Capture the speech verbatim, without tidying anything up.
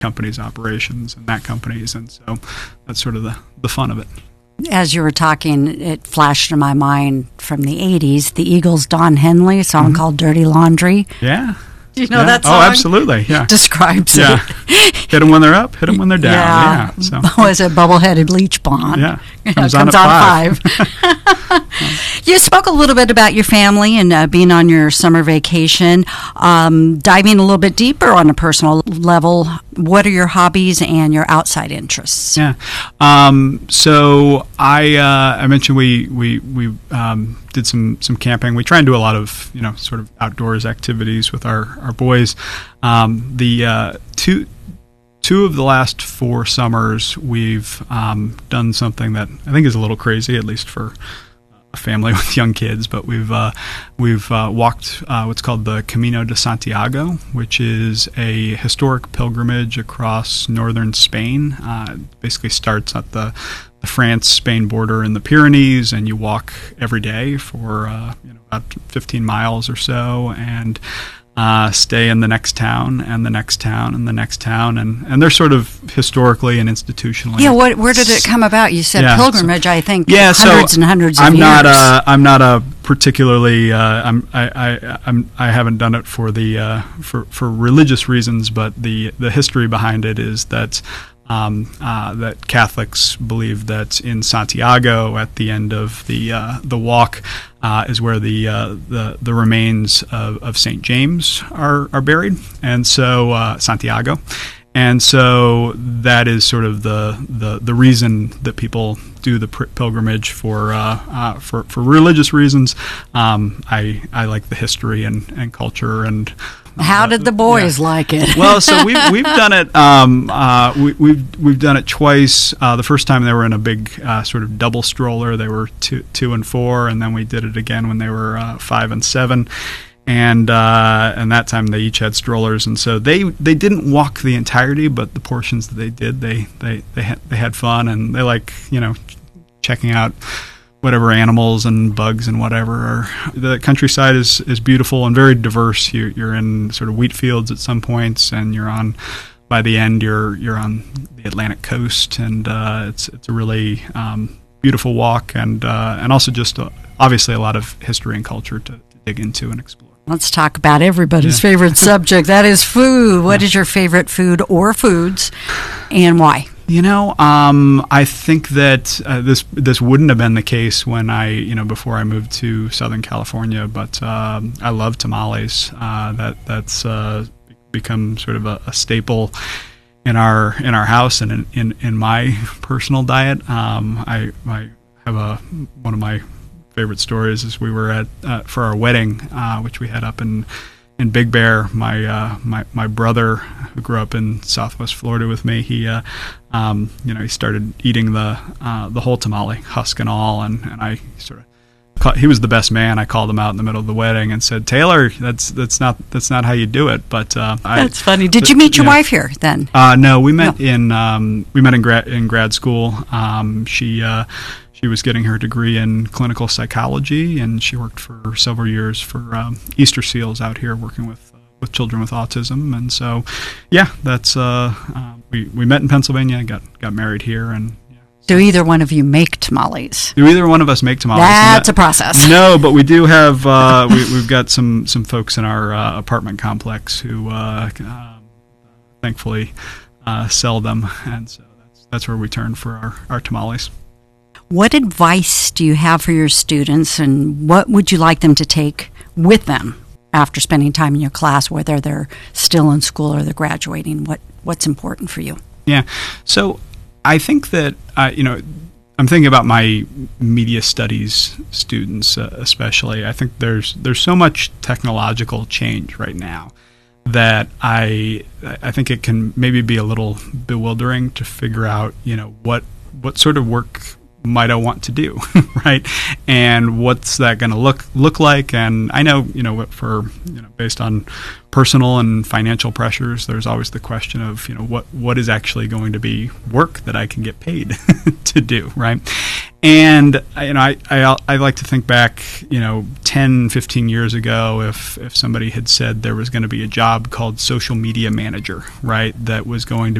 company's operations and that company's, and so that's sort of the, the fun of it. As you were talking, it flashed in my mind from the eighties, the Eagles' Don Henley, a song mm-hmm. called Dirty Laundry. Yeah. Do you know yeah. that song? Oh, absolutely, yeah. Describes yeah. it. Hit them when they're up, hit them when they're down. Yeah. yeah so. Was it Bubble-Headed Leech Blonde? Yeah. Comes, comes on, on at five. five. You spoke a little bit about your family and uh, being on your summer vacation. Um, diving a little bit deeper on a personal level, what are your hobbies and your outside interests? Yeah. Um, so I uh, I mentioned we we we um, did some some camping. We try and do a lot of you know sort of outdoors activities with our our boys. Um, the uh, two. Two of the last four summers, we've um, done something that I think is a little crazy, at least for a family with young kids. But we've uh, we've uh, walked uh, what's called the Camino de Santiago, which is a historic pilgrimage across northern Spain. Uh, it basically starts at the, the France-Spain border in the Pyrenees, and you walk every day for uh, you know about fifteen miles or so, and Uh, stay in the next town and the next town and the next town, and, and they're sort of historically and institutionally. Yeah, what, where did it come about? You said yeah, pilgrimage. So, I think yeah, hundreds so and hundreds of I'm years. not a, I'm not a particularly. Uh, I'm I, I I'm I haven't done it for the uh, for for religious reasons, but the the history behind it is that. Um, uh, that Catholics believe that in Santiago, at the end of the uh, the walk, uh, is where the uh, the the remains of, of Saint James are are buried, and so uh, Santiago, and so that is sort of the the, the reason that people do the pilgrimage for uh, uh, for for religious reasons. Um, I I like the history and, and culture and. How did the boys yeah. like it? Well, so we've we've done it. Um, uh, we, we've we've done it twice. Uh, the first time they were in a big uh, sort of double stroller. They were two two and four, and then we did it again when they were uh, five and seven. And uh, and that time they each had strollers, and so they they didn't walk the entirety, but the portions that they did, they they they had, they had fun, and they like you know checking out whatever animals and bugs and whatever are. The countryside is, is beautiful and very diverse. You're, you're in sort of wheat fields at some points, and you're on, by the end, you're you're on the Atlantic coast, and uh, it's it's a really um, beautiful walk, and uh, and also just uh, obviously a lot of history and culture to, to dig into and explore. Let's talk about everybody's yeah. favorite subject. That is food. What yeah. is your favorite food or foods, and why? You know, um, I think that uh, this this wouldn't have been the case when I, you know, before I moved to Southern California. But um, I love tamales. Uh, that that's uh, become sort of a, a staple in our in our house and in, in, in my personal diet. Um, I I have a one of my favorite stories is we were at uh, for our wedding, uh, which we had up in. In Big Bear, my uh, my my brother, who grew up in Southwest Florida with me, he uh, um, you know he started eating the uh, the whole tamale, husk and all, and, and I sort of caught, he was the best man. I called him out in the middle of the wedding and said, "Taylor, that's that's not that's not how you do it." But uh, that's I, funny. Did you meet your you know, wife here then? Uh, no, we met no. in um, we met in grad in grad school. Um, she. Uh, She was getting her degree in clinical psychology, and she worked for several years for um, Easter Seals out here, working with uh, with children with autism. And so, yeah, that's uh, uh, we we met in Pennsylvania, got got married here, and. Yeah. Do either one of you make tamales? Do either one of us make tamales? That's a process. No, but we do have uh, we, we've got some some folks in our uh, apartment complex who uh, uh, thankfully uh, sell them, and so that's that's where we turn for our, our tamales. What advice do you have for your students, and what would you like them to take with them after spending time in your class, whether they're still in school or they're graduating? What what's important for you? Yeah, so I think that uh, you know I'm thinking about my media studies students, uh, especially. I think there's there's so much technological change right now that I I think it can maybe be a little bewildering to figure out you know what what sort of work might I want to do, right? And what's that going to look look like? And I know, you know, for you know, based on personal and financial pressures, there's always the question of, you know, what what is actually going to be work that I can get paid to do, right? And you know, I, I I like to think back, you know, ten, fifteen years ago, if if somebody had said there was going to be a job called social media manager, right, that was going to